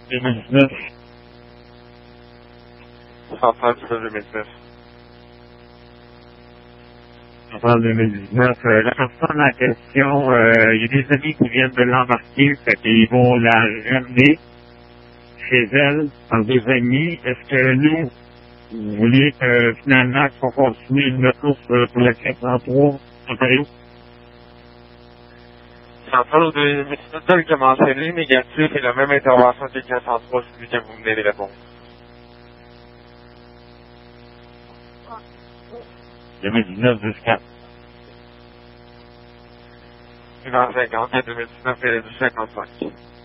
2019. Centrale du 2019. On parle de 2019. La personne en question, il y a des amis qui viennent de l'embarquer, fait qu'ils vont la ramener chez elle par des amis. Est-ce que nous, vous voulez finalement qu'on continue notre course pour la 403 Ontario? Centrale au 2019, qui a mentionné négatif et la même intervention que 403, celui que vous venez de répondre. 2019 jusqu'à 1h50 et 2019 et 55.